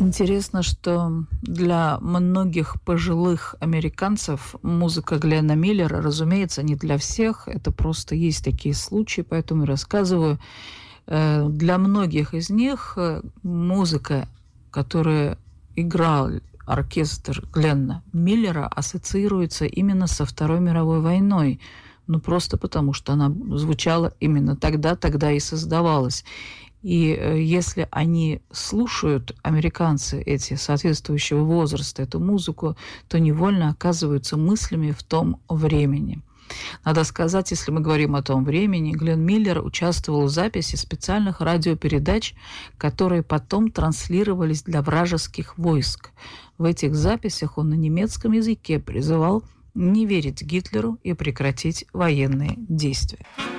Интересно, что для многих пожилых американцев музыка Гленна Миллера, разумеется, не для всех. Это просто есть такие случаи, поэтому и рассказываю. Для многих из них музыка, которую играл оркестр Гленна Миллера, ассоциируется именно со Второй мировой войной. Ну, просто потому, что она звучала именно тогда и создавалась. И если они слушают, американцы эти, соответствующего возраста, эту музыку, то невольно оказываются мыслями в том времени. Надо сказать, если мы говорим о том времени, Гленн Миллер участвовал в записи специальных радиопередач, которые потом транслировались для вражеских войск. В этих записях он на немецком языке призывал не верить Гитлеру и прекратить военные действия.